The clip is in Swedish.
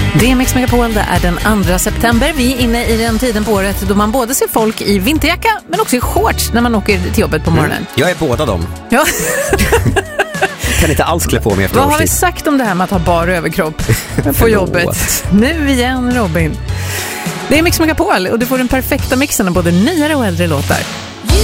Det är Mix Megapol, det är den 2 september. Vi är inne i den tiden på året då man både ser folk i vinterjacka men också i shorts när man åker till jobbet på morgonen. Jag är båda dem. Ja. Kan inte alls klä på mig efter Vad har vi sagt om det här med att ha bara överkropp på jobbet? Nu igen, Robin. Det är Mix Megapol och du får den perfekta mixen av både nyare och äldre låtar.